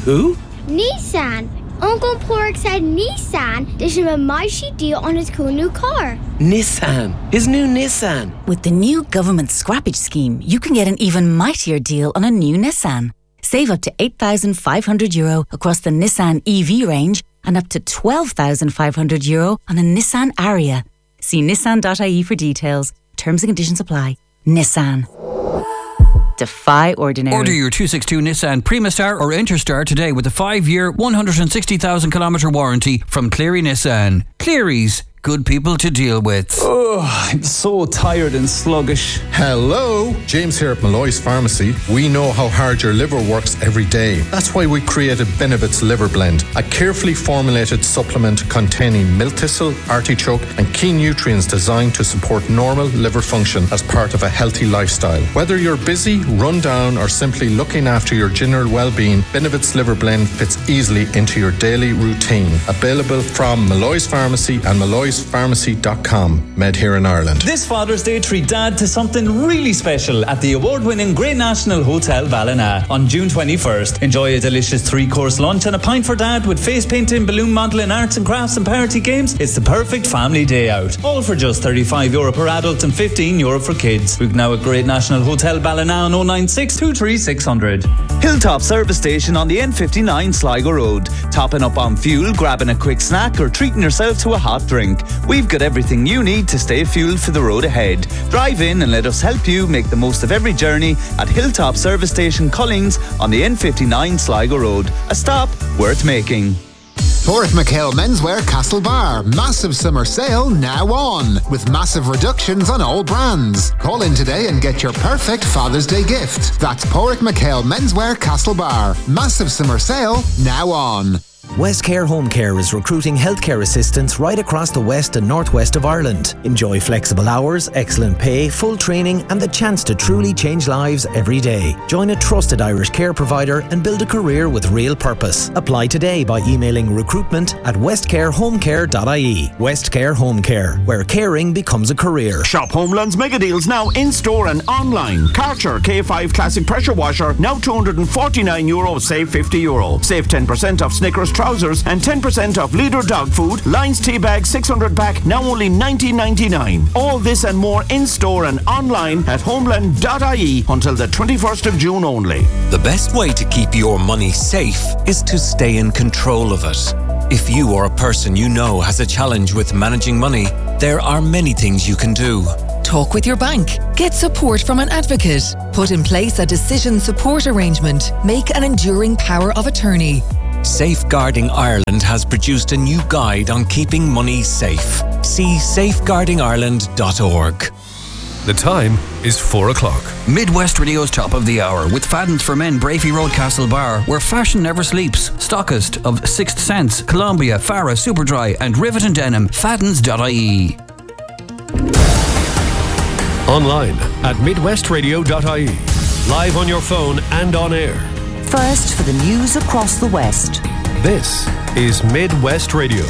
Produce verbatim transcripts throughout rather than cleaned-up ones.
Who? Nissan. Uncle Pork said Nissan they should have a mighty deal on his cool new car. Nissan. His new Nissan. With the new government scrappage scheme, you can get an even mightier deal on a new Nissan. Save up to eight thousand five hundred euro across the Nissan E V range and up to twelve thousand five hundred euro on a Nissan Ariya. See nissan dot I E for details. Terms and conditions apply. Nissan. Defy ordinary. Order your two sixty-two Nissan Primastar or Interstar today with a five-year, one hundred sixty thousand kilometre warranty from Cleary Nissan. Cleary's, good people to deal with. Oh, I'm so tired and sluggish. Hello, James here at Malloy's Pharmacy. We know how hard your liver works every day. That's why we created Benevit's Liver Blend, a carefully formulated supplement containing milk thistle, artichoke and key nutrients designed to support normal liver function as part of a healthy lifestyle. Whether you're busy, run down or simply looking after your general well-being, Benevit's Liver Blend fits easily into your daily routine. Available from Malloy's Pharmacy and Malloy's pharmacy dot com, made here in Ireland. This Father's Day, treat Dad to something really special at the award-winning Grey National Hotel Ballina on June twenty-first. Enjoy a delicious three-course lunch and a pint for Dad with face painting, balloon modelling, arts and crafts and party games. It's the perfect family day out. All for just thirty-five euro per adult and fifteen euro for kids. Book now at Great National Hotel Ballina on oh nine six, two three six zero zero. Hilltop Service Station on the N fifty-nine Sligo Road. Topping up on fuel, grabbing a quick snack or treating yourself to a hot drink. We've got everything you need to stay fueled for the road ahead. Drive in and let us help you make the most of every journey at Hilltop Service Station Collings on the N fifty-nine Sligo Road. A stop worth making. Porrick McHale Menswear Castlebar. Massive summer sale now on, with massive reductions on all brands. Call in today and get your perfect Father's Day gift. That's Porrick McHale Menswear Castlebar. Massive summer sale now on. Westcare Home Care is recruiting healthcare assistants right across the west and northwest of Ireland. Enjoy flexible hours, excellent pay, full training and the chance to truly change lives every day. Join a trusted Irish care provider and build a career with real purpose. Apply today by emailing recruitment at westcare home care dot I E. Westcare Home Care, where caring becomes a career. Shop Homeland's mega deals now in store and online. Karcher K five Classic Pressure Washer now two hundred forty-nine euro, save fifty euro. Save ten percent off Snickers trousers and ten percent off Leader dog food. Lions tea bag six hundred pack now only nineteen ninety-nine. All this and more in store and online at homeland dot I E until the twenty-first of June only. The best way to keep your money safe is to stay in control of it. If you or a person you know has a challenge with managing money, there are many things you can do. Talk with your bank. Get support from an advocate. Put in place a decision support arrangement. Make an enduring power of attorney. Safeguarding Ireland has produced a new guide on keeping money safe. See safeguarding ireland dot org. The time is four o'clock. Midwest Radio's top of the hour with Fadden's for Men, Brafey Road, Castlebar, where fashion never sleeps. Stockist of Sixth Sense, Columbia, Farah, Superdry and Rivet and Denim. Faddens dot I E. Online at midwest radio dot I E. Live on your phone and on air. First for the news across the West. This is Midwest Radio.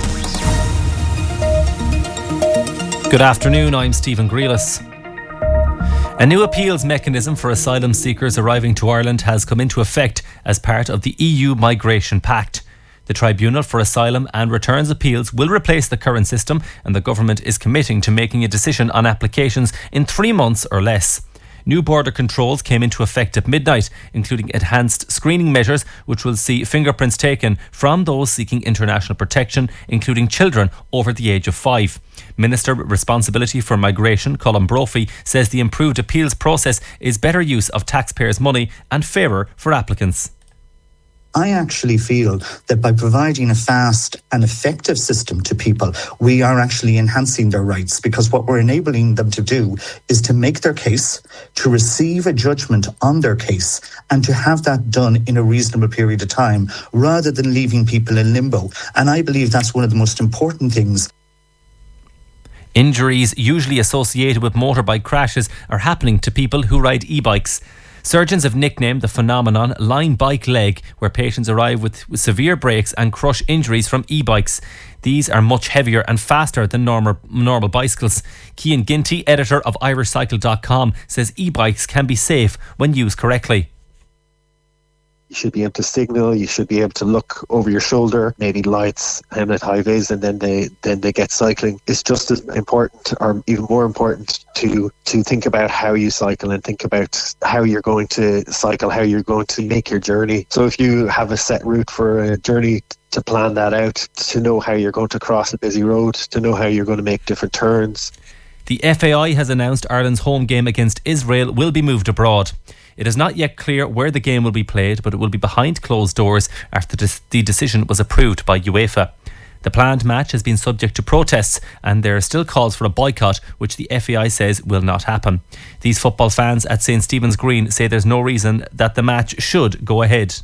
Good afternoon, I'm Stephen Grealis. A new appeals mechanism for asylum seekers arriving to Ireland has come into effect as part of the E U Migration Pact. The Tribunal for Asylum and Returns Appeals will replace the current system, and the government is committing to making a decision on applications in three months or less. New border controls came into effect at midnight, including enhanced screening measures which will see fingerprints taken from those seeking international protection, including children over the age of five. Minister with Responsibility for Migration, Colin Brophy, says the improved appeals process is better use of taxpayers' money and fairer for applicants. I actually feel that by providing a fast and effective system to people, we are actually enhancing their rights, because what we're enabling them to do is to make their case, to receive a judgment on their case, and to have that done in a reasonable period of time, rather than leaving people in limbo. And I believe that's one of the most important things. Injuries usually associated with motorbike crashes are happening to people who ride e-bikes. Surgeons have nicknamed the phenomenon lying bike leg, where patients arrive with, with severe breaks and crush injuries from e-bikes. These are much heavier and faster than normal, normal bicycles. Cian Ginty, editor of irish cycle dot com, says e-bikes can be safe when used correctly. You should be able to signal. You should be able to look over your shoulder, maybe lights, helmet, high vis, and then they then they get cycling. It's just as important, or even more important, to to think about how you cycle and think about how you're going to cycle, how you're going to make your journey. So if you have a set route for a journey, to plan that out, to know how you're going to cross a busy road, to know how you're going to make different turns. The F A I has announced Ireland's home game against Israel will be moved abroad. It is not yet clear where the game will be played, but it will be behind closed doors after the decision was approved by UEFA. The planned match has been subject to protests, and there are still calls for a boycott, which the F A I says will not happen. These football fans at St Stephen's Green say there's no reason that the match should go ahead.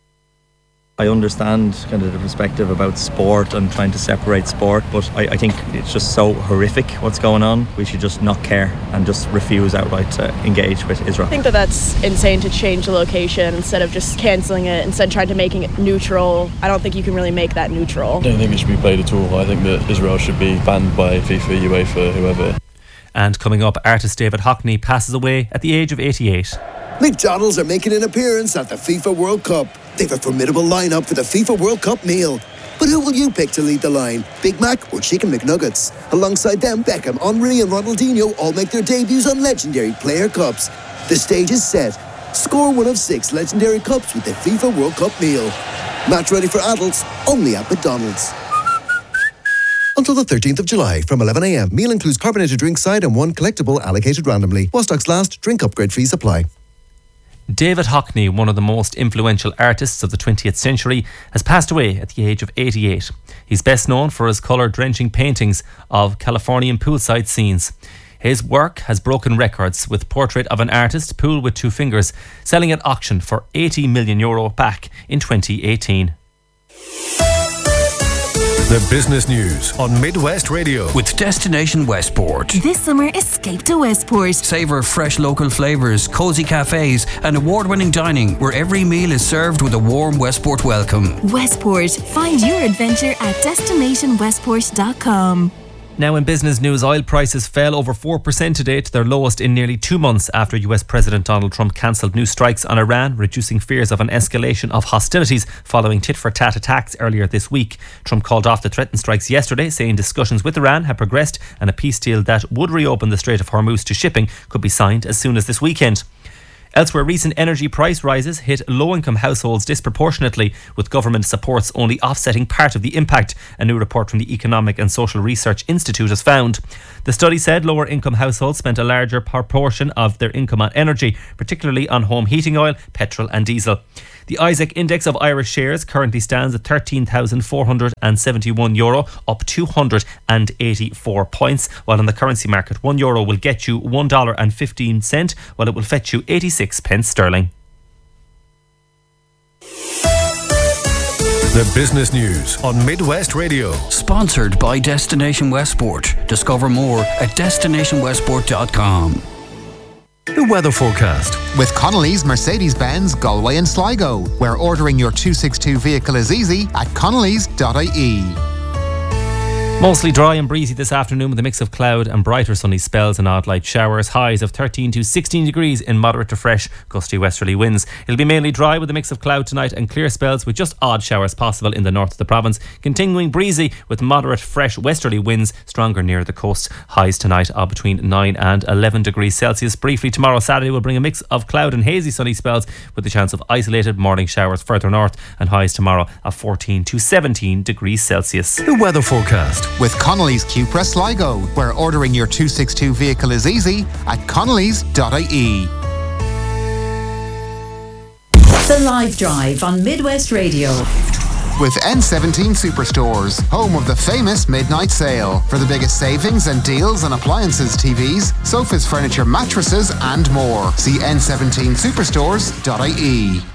I understand kind of the perspective about sport and trying to separate sport, but I, I think it's just so horrific what's going on. We should just not care and just refuse outright to engage with Israel. I think that that's insane to change the location instead of just cancelling it, instead of trying to making it neutral. I don't think you can really make that neutral. I don't think it should be played at all. I think that Israel should be banned by FIFA, UEFA, whoever. And coming up, artist David Hockney passes away at the age of eighty-eight. McDonald's are making an appearance at the FIFA World Cup. They've a formidable lineup for the FIFA World Cup meal. But who will you pick to lead the line? Big Mac or Chicken McNuggets? Alongside them, Beckham, Henry and Ronaldinho all make their debuts on legendary player cups. The stage is set. Score one of six legendary cups with the FIFA World Cup meal. Match ready for adults, only at McDonald's. Until the thirteenth of July from eleven a m. Meal includes carbonated drink side and one collectible allocated randomly. While stocks last, drink upgrade fees apply. David Hockney, one of the most influential artists of the twentieth century, has passed away at the age of eighty-eight. He's best known for his colour-drenching paintings of Californian poolside scenes. His work has broken records, with Portrait of an Artist, Pool with Two Fingers, selling at auction for eighty million euro back in twenty eighteen. The business news on Midwest Radio. With Destination Westport. This summer, escape to Westport. Savour fresh local flavours, cosy cafes and award-winning dining where every meal is served with a warm Westport welcome. Westport. Find your adventure at destination westport dot com. Now in business news, oil prices fell over four percent today to their lowest in nearly two months after U S President Donald Trump cancelled new strikes on Iran, reducing fears of an escalation of hostilities following tit-for-tat attacks earlier this week. Trump called off the threatened strikes yesterday, saying discussions with Iran had progressed and a peace deal that would reopen the Strait of Hormuz to shipping could be signed as soon as this weekend. Elsewhere, recent energy price rises hit low-income households disproportionately, with government supports only offsetting part of the impact, a new report from the Economic and Social Research Institute has found. The study said lower-income households spent a larger proportion of their income on energy, particularly on home heating oil, petrol and diesel. The Isaac Index of Irish shares currently stands at thirteen thousand four hundred seventy-one euro, up two hundred eighty-four points, while in the currency market one euro will get you one dollar and fifteen cents, while it will fetch you eighty-six pence sterling. The business news on Midwest Radio. Sponsored by Destination Westport. Discover more at destination westport dot com. The weather forecast. With Connolly's Mercedes-Benz Galway and Sligo, where ordering your two sixty-two vehicle is easy at connellys dot I E. Mostly dry and breezy this afternoon with a mix of cloud and brighter sunny spells and odd light showers. Highs of thirteen to sixteen degrees in moderate to fresh, gusty westerly winds. It'll be mainly dry with a mix of cloud tonight and clear spells with just odd showers possible in the north of the province. Continuing breezy with moderate fresh westerly winds, stronger near the coast. Highs tonight are between nine and eleven degrees Celsius. Briefly tomorrow, Saturday, will bring a mix of cloud and hazy sunny spells with the chance of isolated morning showers further north, and highs tomorrow of fourteen to seventeen degrees Celsius. The weather forecast. With Connolly's Cupra Sligo, where ordering your two sixty-two vehicle is easy at connellys dot I E. The Live Drive on Midwest Radio. With N seventeen Superstores, home of the famous midnight sale. For the biggest savings and deals on appliances, T Vs, sofas, furniture, mattresses and more. See N seventeen superstores dot I E.